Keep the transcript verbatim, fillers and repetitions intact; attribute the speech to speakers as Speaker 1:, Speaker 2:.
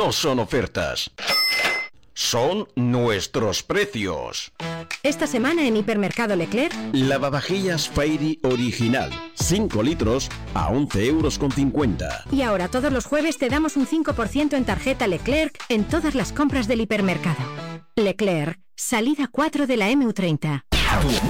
Speaker 1: no son ofertas. Son nuestros precios.
Speaker 2: Esta semana en Hipermercado Leclerc,
Speaker 1: lavavajillas Fairy original, cinco litros a once euros con cincuenta.
Speaker 2: Y ahora todos los jueves te damos un cinco por ciento en tarjeta Leclerc en todas las compras del hipermercado. Leclerc, salida cuatro de la eme u treinta.